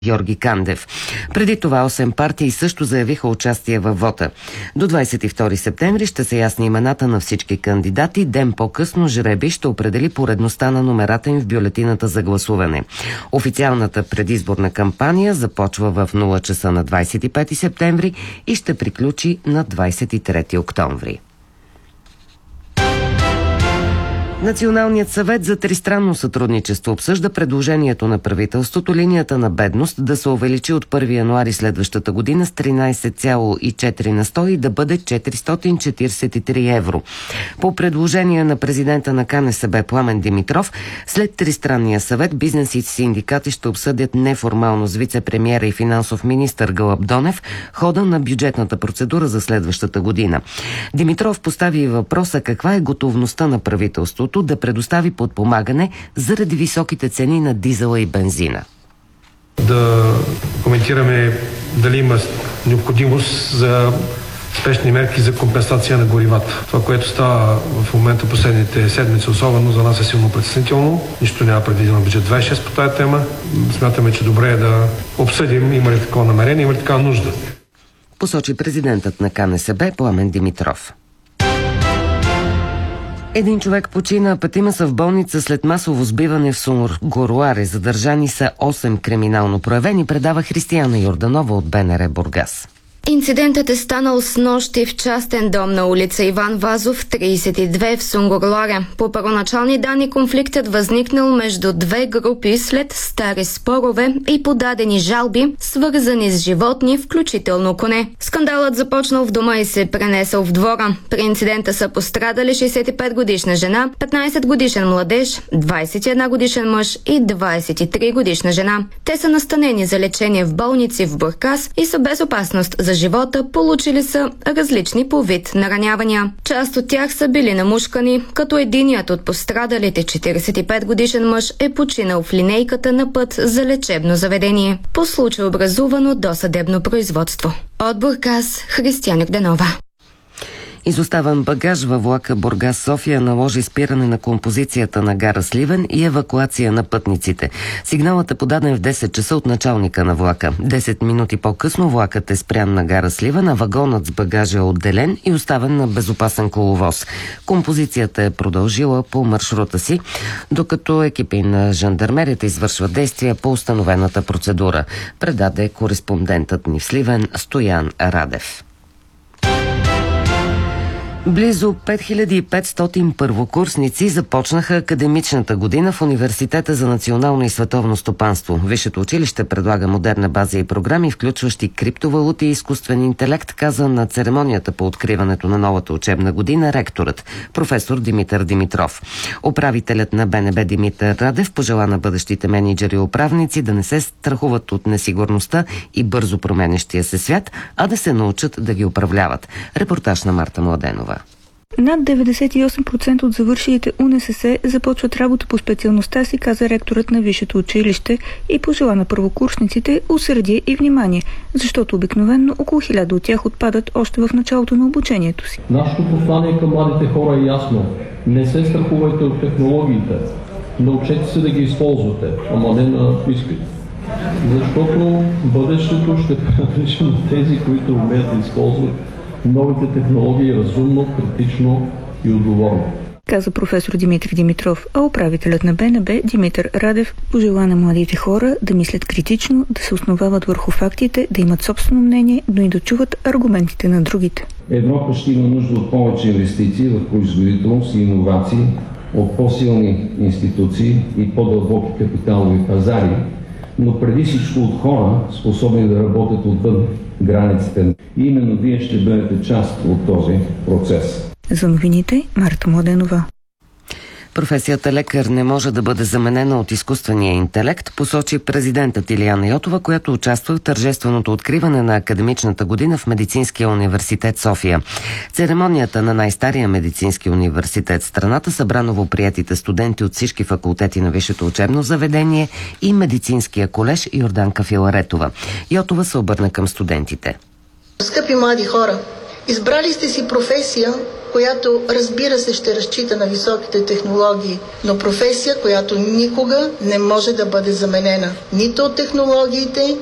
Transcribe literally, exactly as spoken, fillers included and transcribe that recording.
Георги Кандев. Преди това осем партии също заявиха участие във вота. До двадесет и втори септември ще се ясни имената на всички кандидати. Ден по-късно жребий ще определи поредността на номерата им в бюлетината за гласуване. Официалната предизборна кампания започва в нула часа на двадесет и пети септември и ще приключи на двадесет и трети октомври. Националният съвет за тристранно сътрудничество обсъжда предложението на правителството линията на бедност да се увеличи от първи януари следващата година с тринадесет цяло и четири на сто и да бъде четиристотин четиридесет и три евро. По предложение на президента на КНСБ Пламен Димитров, след тристранния съвет бизнес и синдикати ще обсъдят неформално с вице-премиера и финансов министър Гълъб Донев хода на бюджетната процедура за следващата година. Димитров постави въпроса каква е готовността на правителството да предостави подпомагане заради високите цени на дизела и бензина. Да коментираме дали има необходимост за спешни мерки за компенсация на горивата. Това, което става в момента последните седмици, особено за нас е силно притеснително. Нищо няма предвидено в бюджет двадесет и шест по тази тема. Смятаме, че добре е да обсъдим има ли такова намерение, има ли такава нужда. Посочи президентът на КНСБ Пламен Димитров. Един човек почина, петима са в болница след масово сбиване в Сунгурларе. Задържани са осем криминално проявени, предава Християна Йорданова от БНР Бургас. Инцидентът е станал с нощи в частен дом на улица Иван Вазов, тридесет и две в Сунгурларе. По първоначални данни конфликтът възникнал между две групи след стари спорове и подадени жалби, свързани с животни, включително коне. Скандалът започнал в дома и се пренесъл в двора. При инцидента са пострадали шейсет и пет годишна жена, петнадесет годишен младеж, двадесет и една годишен мъж и двадесет и три годишна жена. Те са настанени за лечение в болници в Бургас и са без опасност за живота, получили са различни по вид наранявания. Част от тях са били намушкани, като единият от пострадалите четиридесет и пет годишен мъж е починал в линейката на път за лечебно заведение. По случай образувано досъдебно производство. От Бургас, Християна Йорданова. Изоставен багаж във влака Бургас-София наложи спиране на композицията на гара Сливен и евакуация на пътниците. Сигналът е подаден в десет часа от началника на влака. десет минути по-късно влакът е спрян на гара Сливен, а вагонът с багажа е отделен и оставен на безопасен коловоз. Композицията е продължила по маршрута си, докато екипи на жандармерията извършват действия по установената процедура, предаде кореспондентът ни в Сливен Стоян Радев. Близо пет хиляди и петстотин първокурсници започнаха академичната година в Университета за национално и световно стопанство. Висшето училище предлага модерна база и програми, включващи криптовалути и изкуствен интелект, каза на церемонията по откриването на новата учебна година ректорът, професор Димитър Димитров. Управителят на БНБ Димитър Радев пожела на бъдещите мениджъри и управници да не се страхуват от несигурността и бързо променящия се свят, а да се научат да ги управляват. Репортаж на Марта Младенова. Над деветдесет и осем процента от завършилите УНСС започват работа по специалността си, каза ректорът на висшето училище и пожела на първокурсниците усърдие и внимание, защото обикновено около хиляда от тях отпадат още в началото на обучението си. Нашето послание към младите хора е ясно. Не се страхувайте от технологиите. Научете се да ги използвате, ама не на изпит. Защото бъдещето ще принадлежи на тези, които умеят да използват новите технологии разумно, критично и отговорно, каза професор Димитър Димитров, а управителят на БНБ Димитър Радев пожела на младите хора да мислят критично, да се основават върху фактите, да имат собствено мнение, но и да чуват аргументите на другите. Европа ще има нужда от повече инвестиции в производителност и иновации, от по-силни институции и по-дълбоки капиталови пазари, но преди всичко от хора, способни да работят отвън границите. И именно вие ще бъдете част от този процес. За новините, Марта Младенова. Професията лекар не може да бъде заменена от изкуствения интелект, посочи президентът Илияна Йотова, която участва в тържественото откриване на академичната година в Медицинския университет София. Церемонията на най-стария медицински университет в страната събра новоприетите студенти от всички факултети на висшето учебно заведение и медицинския колеж Йорданка Филаретова. Йотова се обърна към студентите. Скъпи млади хора, избрали сте си професия, която разбира се ще разчита на високите технологии, но професия, която никога не може да бъде заменена нито от технологиите,